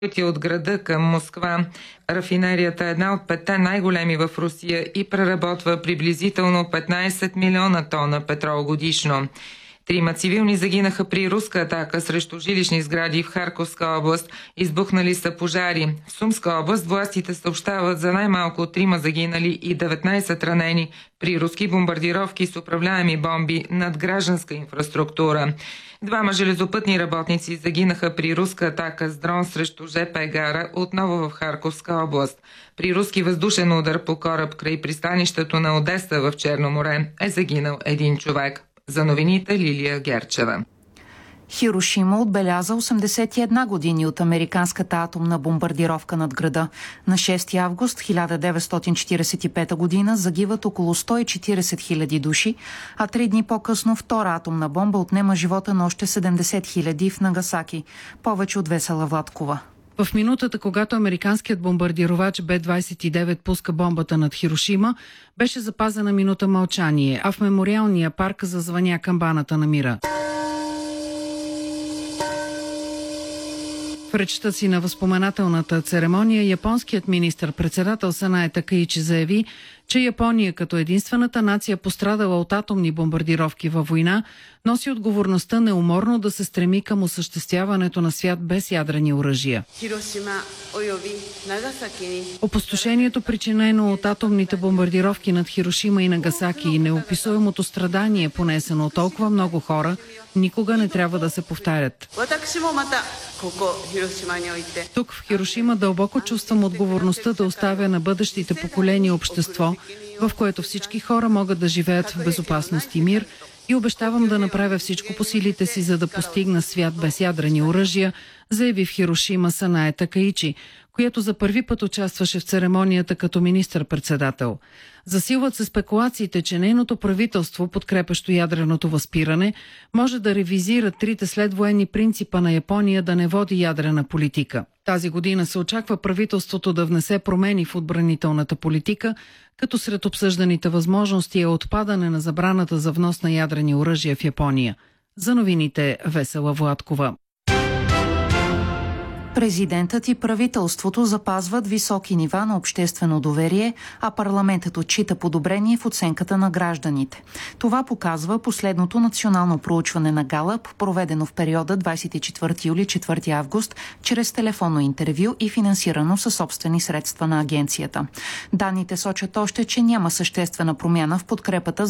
пътя от града към Москва. Рафинерията е една от 5 най-големи в Русия и преработва приблизително 15 милиона тона петрол годишно. 3 цивилни загинаха при руска атака срещу жилищни сгради в Харковска област. Избухнали са пожари. В Сумска област властите съобщават за най-малко 3 загинали и 19 ранени при руски бомбардировки с управляеми бомби над гражданска инфраструктура. 2 железопътни работници загинаха при руска атака с дрон срещу ЖП гара, отново в Харковска област. При руски въздушен удар по кораб край пристанището на Одеса в Черно море е загинал 1 човек. За новините Лилия Герчева. Хирошима отбеляза 81 години от американската атомна бомбардировка над града. На 6 август 1945 година загиват около 140 хиляди души, а 3 дни по-късно втора атомна бомба отнема живота на още 70 хиляди в Нагасаки. Повече от Весела Владкова. В минутата, когато американският бомбардировач Б-29 пуска бомбата над Хирошима, беше запазена минута мълчание, а в мемориалния парк зазвъня камбаната на мира. В речта си на възпоменателната церемония японският министър-председател Санае Такаичи заяви, че Япония като единствената нация пострадала от атомни бомбардировки във война, носи отговорността неуморно да се стреми към осъществяването на свят без ядрени оръжия. Опустошението, причинено от атомните бомбардировки над Хирошима и Нагасаки и неописуемото страдание, понесено от толкова много хора, никога не трябва да се повтарят. Тук в Хирошима дълбоко чувствам отговорността да оставя на бъдещите поколения общество, в което всички хора могат да живеят в безопасност и мир, и обещавам да направя всичко по силите си, за да постигна свят без ядрени оръжия, заяви в Хирошима Санае Такаичи, която за първи път участваше в церемонията като министър-председател. Засилват се спекулациите, че нейното правителство, подкрепящо ядреното възпиране, може да ревизира 3 следвоенни принципа на Япония да не води ядрена политика. Тази година се очаква правителството да внесе промени в отбранителната политика, като сред обсъжданите възможности е отпадане на забраната за внос на ядрени оръжия в Япония. За новините Весела Владкова. Президентът и правителството запазват високи нива на обществено доверие, а парламентът отчита подобрение в оценката на гражданите. Това показва последното национално проучване на Галъп, проведено в периода 24 юли 4 август, чрез телефонно интервю и финансирано със собствени средства на агенцията. Данните сочат още, че няма съществена промяна в подкрепата